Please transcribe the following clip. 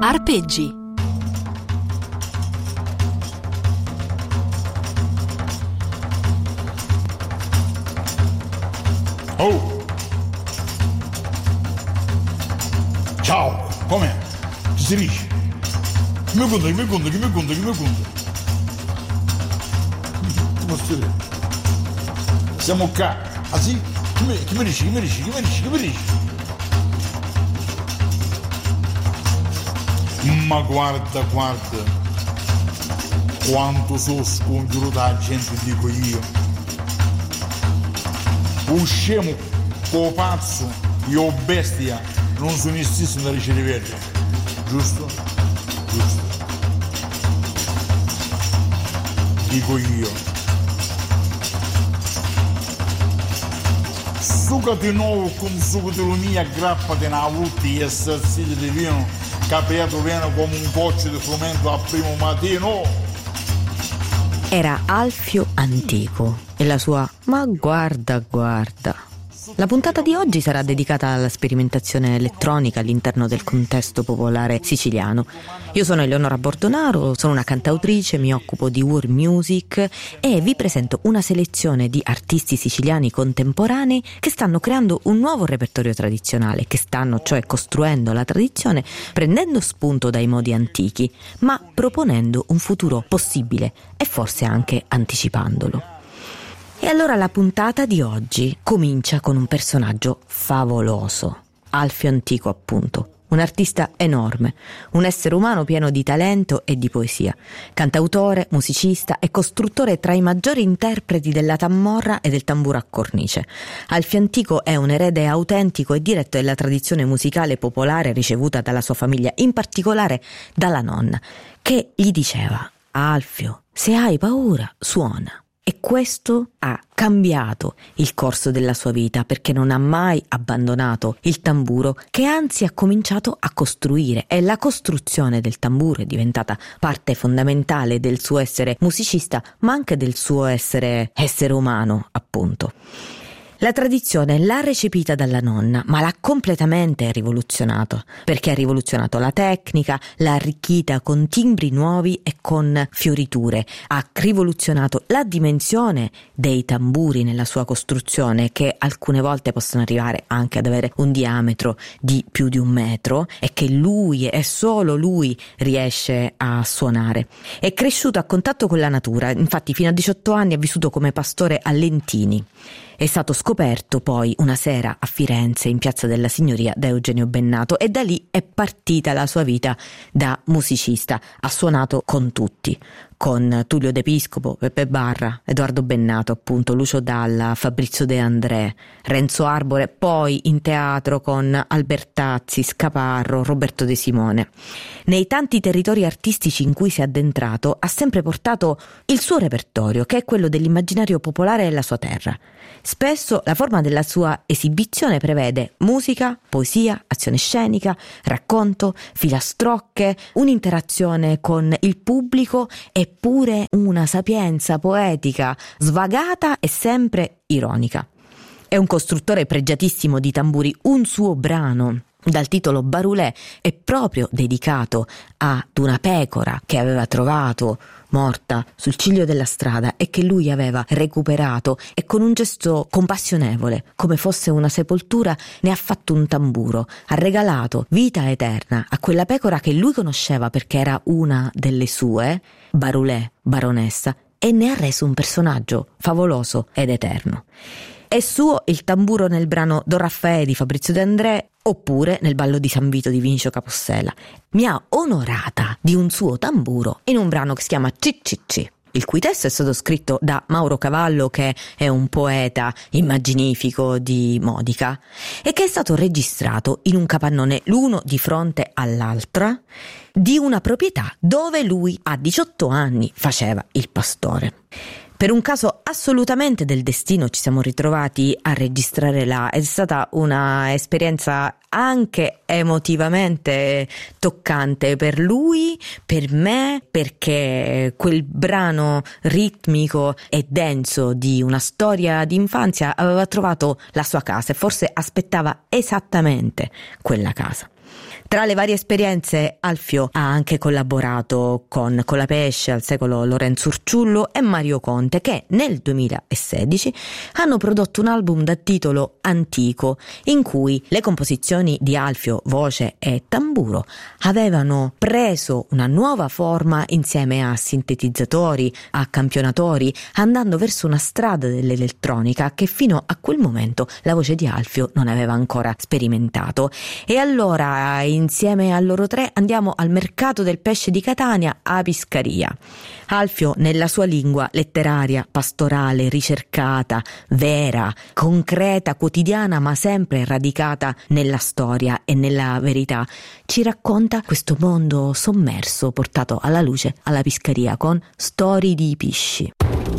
Arpeggi. Oh! Ciao! Com'è? Chi si dice? Chi mi conta? Ti posso dire? Siamo qua. Ah sì? Chi mi dici? Ma guarda, quanto sono scongiuro da gente, dico io. Usciamo co pazzo, io bestia, non sono stesso da ricevere, giusto? Dico io. Succa di nuovo con succo di lumia, grappati una volta e assazziti di vino, capiato viene come un goccio di frumento al primo mattino. Era Alfio Antico e la sua "ma guarda". La puntata di oggi sarà dedicata alla sperimentazione elettronica all'interno del contesto popolare siciliano. Io sono Eleonora Bordonaro, sono una cantautrice, mi occupo di world music e vi presento una selezione di artisti siciliani contemporanei che stanno creando un nuovo repertorio tradizionale, che stanno cioè costruendo la tradizione, prendendo spunto dai modi antichi, ma proponendo un futuro possibile e forse anche anticipandolo. E allora la puntata di oggi comincia con un personaggio favoloso, Alfio Antico appunto, un artista enorme, un essere umano pieno di talento e di poesia, cantautore, musicista e costruttore tra i maggiori interpreti della tammorra e del tamburo a cornice. Alfio Antico è un erede autentico e diretto della tradizione musicale popolare ricevuta dalla sua famiglia, in particolare dalla nonna, che gli diceva: Alfio, se hai paura, suona. E questo ha cambiato il corso della sua vita, perché non ha mai abbandonato il tamburo, che anzi ha cominciato a costruire, e la costruzione del tamburo è diventata parte fondamentale del suo essere musicista, ma anche del suo essere umano, appunto. La tradizione l'ha recepita dalla nonna, ma l'ha completamente rivoluzionato, perché ha rivoluzionato la tecnica, l'ha arricchita con timbri nuovi e con fioriture, ha rivoluzionato la dimensione dei tamburi nella sua costruzione, che alcune volte possono arrivare anche ad avere un diametro di più di 1 metro e che lui e solo lui riesce a suonare. È cresciuto a contatto con la natura, infatti fino a 18 anni ha vissuto come pastore a Lentini. È stato scoperto poi una sera a Firenze, in Piazza della Signoria, da Eugenio Bennato, e da lì è partita la sua vita da musicista. Ha suonato con tutti, con Tullio De Piscopo, Peppe Barra, Edoardo Bennato, appunto, Lucio Dalla, Fabrizio De André, Renzo Arbore, poi in teatro con Albertazzi, Scaparro, Roberto De Simone. Nei tanti territori artistici in cui si è addentrato ha sempre portato il suo repertorio, che è quello dell'immaginario popolare della sua terra. Spesso la forma della sua esibizione prevede musica, poesia, azione scenica, racconto, filastrocche, un'interazione con il pubblico e pure una sapienza poetica svagata e sempre ironica. È un costruttore pregiatissimo di tamburi. Un suo brano dal titolo Barulè è proprio dedicato ad una pecora che aveva trovato morta sul ciglio della strada e che lui aveva recuperato, e con un gesto compassionevole, come fosse una sepoltura, ne ha fatto un tamburo, ha regalato vita eterna a quella pecora che lui conosceva perché era una delle sue, Barulè, baronessa, e ne ha reso un personaggio favoloso ed eterno. È suo il tamburo nel brano Don Raffaele di Fabrizio De André, oppure nel ballo di San Vito di Vinicio Capossela. Mi ha onorata di un suo tamburo in un brano che si chiama CCC, il cui testo è stato scritto da Mauro Cavallo, che è un poeta immaginifico di Modica, e che è stato registrato in un capannone, l'uno di fronte all'altra, di una proprietà dove lui a 18 anni faceva il pastore. Per un caso assolutamente del destino ci siamo ritrovati a registrare là. È stata una esperienza anche emotivamente toccante per lui, per me, perché quel brano ritmico e denso di una storia di infanzia aveva trovato la sua casa e forse aspettava esattamente quella casa. Tra le varie esperienze Alfio ha anche collaborato con Colapesce, Al secolo Lorenzo Urciullo e Mario Conte, che nel 2016 hanno prodotto un album dal titolo Antico, in cui le composizioni di Alfio, voce e tamburo, avevano preso una nuova forma insieme a sintetizzatori, a campionatori, andando verso una strada dell'elettronica che fino a quel momento la voce di Alfio non aveva ancora sperimentato. E allora, insieme a loro tre, andiamo al mercato del pesce di Catania, a Piscaria. Alfio, nella sua lingua letteraria, pastorale, ricercata, vera, concreta, quotidiana, ma sempre radicata nella storia e nella verità, ci racconta questo mondo sommerso portato alla luce alla Piscaria con Storie di pesci.